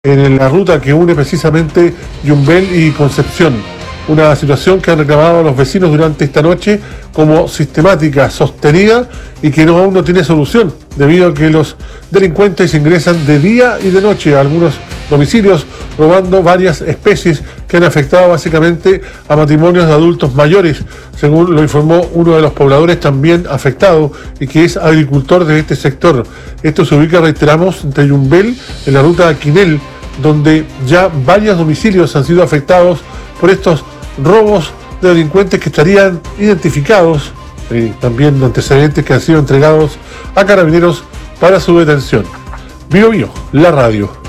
en la ruta que une precisamente Yumbel y Concepción. Una situación que han reclamado los vecinos durante esta noche como sistemática, sostenida y que aún no tiene solución, debido a que los delincuentes ingresan de día y de noche a algunos domicilios, robando varias especies que han afectado básicamente a matrimonios de adultos mayores, según lo informó uno de los pobladores también afectado y que es agricultor de este sector. Esto se ubica, reiteramos, entre Yumbel, en la ruta Quinel, donde ya varios domicilios han sido afectados por estos robos de delincuentes que estarían identificados, también antecedentes que han sido entregados a carabineros para su detención. Bio Bio, la radio.